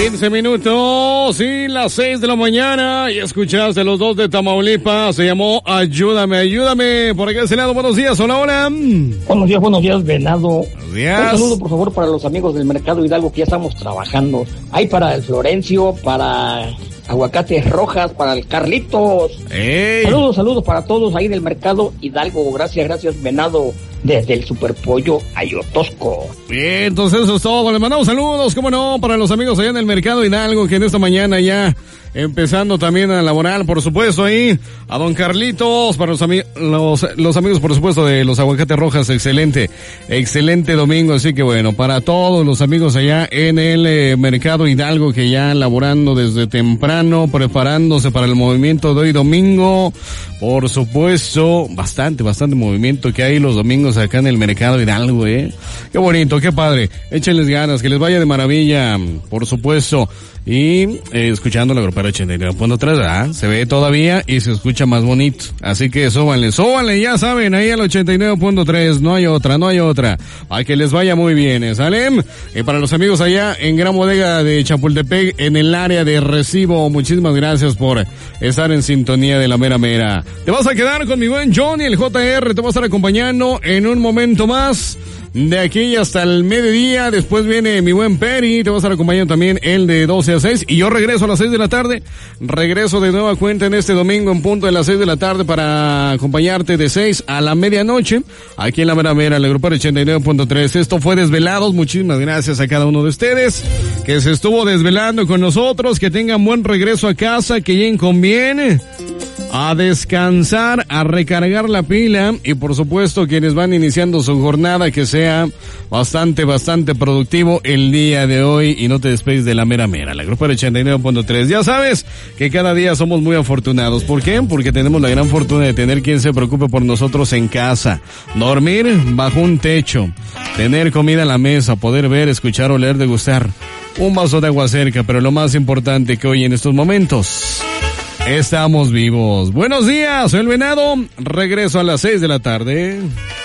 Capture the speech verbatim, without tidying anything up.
quince minutos y las seis de la mañana y escuchaste los dos de Tamaulipas. Se llamó Ayúdame, Ayúdame. Por acá de ese lado, buenos días, hola, hola. Buenos días, buenos días, Venado. Buenos días. Un saludo, por favor, para los amigos del Mercado Hidalgo que ya estamos trabajando. Hay para el Florencio, para Aguacates Rojas, para el Carlitos. Ey. Saludos, saludos para todos ahí del Mercado Hidalgo. Gracias, gracias, Venado. Desde el Superpollo Ayotosco. Bien, entonces eso es todo. Les mandamos saludos, cómo no, para los amigos allá en el Mercado Hidalgo, que en esta mañana ya empezando también a laborar, por supuesto, ahí a don Carlitos, para los, ami- los, los amigos, por supuesto, de los Aguacates Rojas, excelente, excelente domingo, así que bueno, para todos los amigos allá en el eh, Mercado Hidalgo, que ya laborando desde temprano, preparándose para el movimiento de hoy domingo, por supuesto, bastante, bastante movimiento que hay los domingos acá en el Mercado Hidalgo, eh. Qué bonito, qué padre. Échenles ganas, que les vaya de maravilla, por supuesto. Y eh, escuchando la grupera ochenta y nueve punto tres, ¿verdad? Se ve todavía y se escucha más bonito. Así que súbanle, súbanle, ya saben, ahí al ochenta y nueve punto tres, no hay otra, no hay otra. Para que les vaya muy bien, ¿sale? Y para los amigos allá en Gran Bodega de Chapultepec, en el área de Recibo, muchísimas gracias por estar en sintonía de la mera mera. Te vas a quedar con mi buen Johnny, el J R, te va a estar acompañando en un momento más. De aquí hasta el mediodía, después viene mi buen Peri, te va a estar acompañando también el de doce a seis, y yo regreso a las seis de la tarde, regreso de nueva cuenta en este domingo en punto de las seis de la tarde para acompañarte de seis a la medianoche, aquí en la Mera Mera, el Grupo ochenta y nueve punto tres. Esto fue Desvelados, muchísimas gracias a cada uno de ustedes que se estuvo desvelando con nosotros, que tengan buen regreso a casa, que lleguen con bien, a descansar, a recargar la pila, y por supuesto quienes van iniciando su jornada, que sea bastante, bastante productivo el día de hoy, y no te despegues de la Mera Mera, la Grupo ochenta y nueve punto tres. Ya sabes que cada día somos muy afortunados. ¿Por qué? Porque tenemos la gran fortuna de tener quien se preocupe por nosotros en casa, dormir bajo un techo, tener comida en la mesa, poder ver, escuchar, oler, degustar un vaso de agua cerca, pero lo más importante, que hoy en estos momentos estamos vivos. Buenos días, soy el Venado. Regreso a las seis de la tarde.